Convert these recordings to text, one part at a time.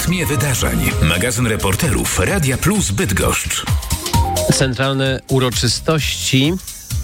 rytmie wydarzeń. Magazyn reporterów Radia Plus Bydgoszcz. Centralne uroczystości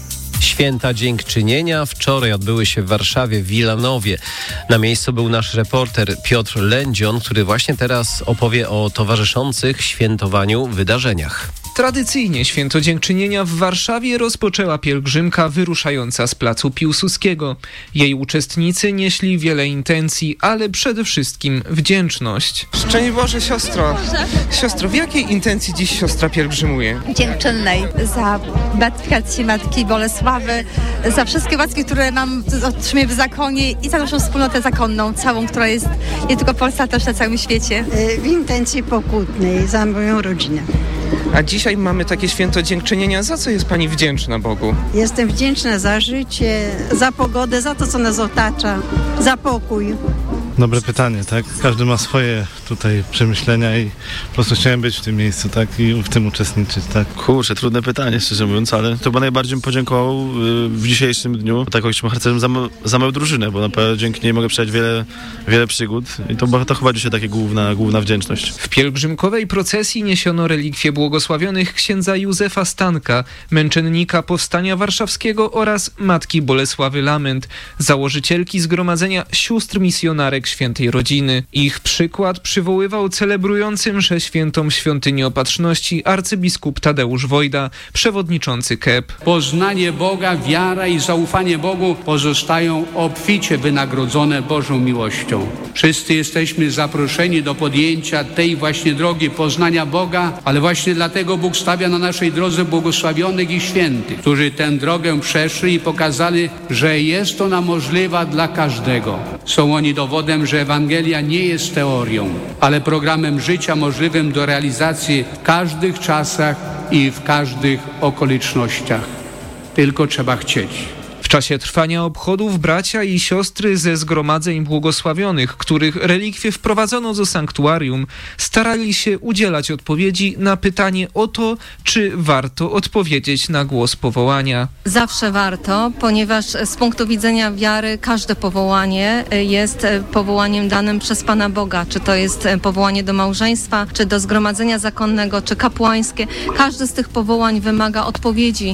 Święta Dziękczynienia wczoraj odbyły się w Warszawie, w Wilanowie. Na miejscu był nasz reporter Piotr Lędzion, który właśnie teraz opowie o towarzyszących świętowaniu wydarzeniach. Tradycyjnie Święto Dziękczynienia w Warszawie rozpoczęła pielgrzymka wyruszająca z placu Piłsudskiego. Jej uczestnicy nieśli wiele intencji, ale przede wszystkim wdzięczność. Szczęść Boże, siostro. Siostro, w jakiej intencji dziś siostra pielgrzymuje? Dziękczynnej za beatyfikację Matki Bolesławy, za wszystkie łaski, które nam otrzymuje w zakonie i za naszą wspólnotę zakonną, całą, która jest nie tylko w Polsce, ale też na całym świecie. W intencji pokutnej za moją rodzinę. A dzisiaj mamy takie Święto Dziękczynienia. Za co jest Pani wdzięczna Bogu? Jestem wdzięczna za życie, za pogodę, za to, co nas otacza, za pokój. Dobre pytanie, tak? Każdy ma swoje tutaj przemyślenia i po prostu chciałem być w tym miejscu, tak? I w tym uczestniczyć, tak? Kurczę, trudne pytanie, szczerze mówiąc, ale chyba najbardziej bym podziękował w dzisiejszym dniu tak ojcom harcerzom za moją drużynę, bo naprawdę dzięki niej mogę przejść wiele przygód i to chyba dzisiaj takie główna wdzięczność. W pielgrzymkowej procesji niesiono relikwie błogosławionych księdza Józefa Stanka, męczennika Powstania Warszawskiego oraz Matki Bolesławy Lament, założycielki Zgromadzenia Sióstr Misjonarek Świętej Rodziny. Ich przykład przywoływał celebrujący mszę świętą w Świątyni Opatrzności arcybiskup Tadeusz Wojda, przewodniczący KEP. Poznanie Boga, wiara i zaufanie Bogu pozostają obficie wynagrodzone Bożą miłością. Wszyscy jesteśmy zaproszeni do podjęcia tej właśnie drogi poznania Boga, ale właśnie dlatego Bóg stawia na naszej drodze błogosławionych i świętych, którzy tę drogę przeszli i pokazali, że jest ona możliwa dla każdego. Są oni dowodem, że Ewangelia nie jest teorią, ale programem życia możliwym do realizacji w każdych czasach i w każdych okolicznościach. Tylko trzeba chcieć. W czasie trwania obchodów bracia i siostry ze zgromadzeń błogosławionych, których relikwie wprowadzono do sanktuarium, starali się udzielać odpowiedzi na pytanie o to, czy warto odpowiedzieć na głos powołania. Zawsze warto, ponieważ z punktu widzenia wiary każde powołanie jest powołaniem danym przez Pana Boga. Czy to jest powołanie do małżeństwa, czy do zgromadzenia zakonnego, czy kapłańskie. Każde z tych powołań wymaga odpowiedzi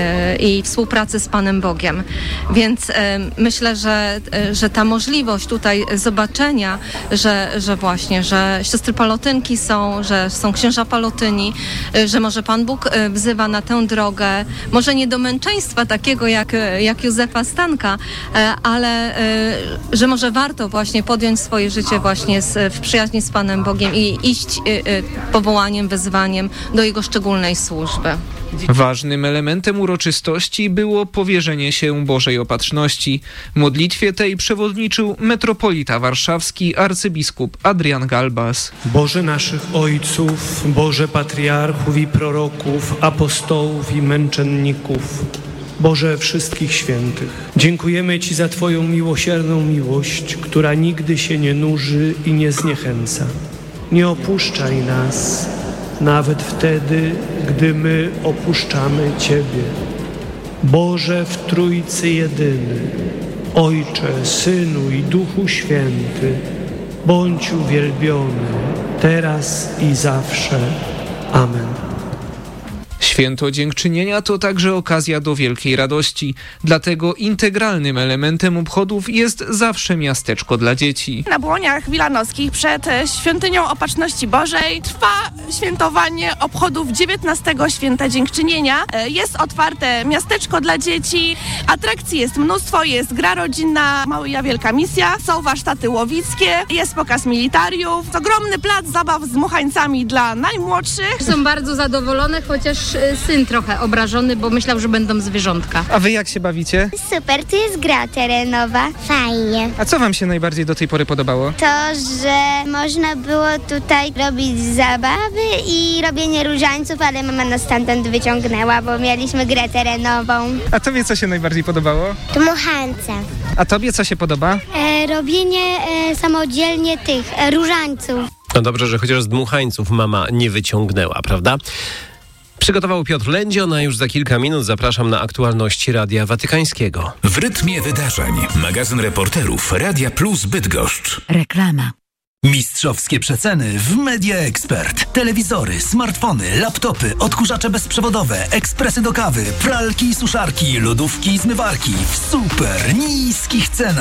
i współpracy z Panem Bogiem. Więc myślę, że ta możliwość tutaj zobaczenia, że właśnie, że siostry palotynki są, że są księża palotyni, że może Pan Bóg wzywa na tę drogę, może nie do męczeństwa takiego jak Józefa Stanka, ale że może warto właśnie podjąć swoje życie właśnie w przyjaźni z Panem Bogiem i iść powołaniem, wezwaniem do Jego szczególnej służby. Ważnym elementem uroczystości było powierzenie się Bożej Opatrzności. Modlitwie tej przewodniczył metropolita warszawski arcybiskup Adrian Galbas. Boże naszych ojców, Boże patriarchów i proroków, apostołów i męczenników, Boże wszystkich świętych, dziękujemy Ci za Twoją miłosierną miłość, która nigdy się nie nuży i nie zniechęca. Nie opuszczaj nas, nawet wtedy, gdy my opuszczamy Ciebie. Boże w Trójcy jedyny, Ojcze, Synu i Duchu Święty, bądź uwielbiony, teraz i zawsze. Amen. Święto Dziękczynienia to także okazja do wielkiej radości. Dlatego integralnym elementem obchodów jest zawsze miasteczko dla dzieci. Na Błoniach Wilanowskich przed Świątynią Opatrzności Bożej trwa świętowanie obchodów 19 Święta Dziękczynienia. Jest otwarte miasteczko dla dzieci, atrakcji jest mnóstwo, jest gra rodzinna, Mała Wielka Misja, są warsztaty łowickie, jest pokaz militariów, ogromny plac zabaw z dmuchańcami dla najmłodszych. Są bardzo zadowolone, chociaż syn trochę obrażony, bo myślał, że będą zwierzątka. A wy jak się bawicie? Super, tu jest gra terenowa. Fajnie. A co wam się najbardziej do tej pory podobało? To, że można było tutaj robić zabawy i robienie różańców, ale mama nas stamtąd wyciągnęła, bo mieliśmy grę terenową. A tobie co się najbardziej podobało? Dmuchańce. A tobie co się podoba? Robienie samodzielnie tych różańców. No dobrze, że chociaż z dmuchańców mama nie wyciągnęła, prawda? Przygotował Piotr Lędzion, a już za kilka minut zapraszam na aktualności Radia Watykańskiego. W rytmie wydarzeń. Magazyn reporterów Radia Plus Bydgoszcz. Reklama. Mistrzowskie przeceny w Media Expert. Telewizory, smartfony, laptopy, odkurzacze bezprzewodowe, ekspresy do kawy, pralki i suszarki, lodówki i zmywarki w super niskich cenach.